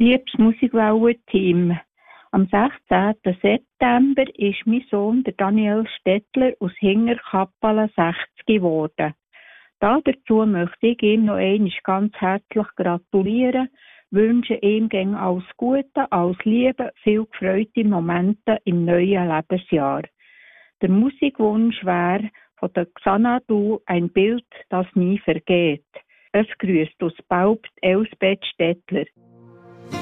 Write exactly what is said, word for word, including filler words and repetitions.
Liebes Musikwellen-Team, am sechzehnten September ist mein Sohn, der Daniel Stettler, aus Hingerkappelen sechzig geworden. Da dazu möchte ich ihm noch einmal ganz herzlich gratulieren, wünsche ihm gern alles Gute, alles Liebe, viel gefreute Momente im neuen Lebensjahr. Der Musikwunsch wäre von der Xanadu ein Bild, das nie vergeht. Es grüßt aus Baupt Elsbeth Stettler.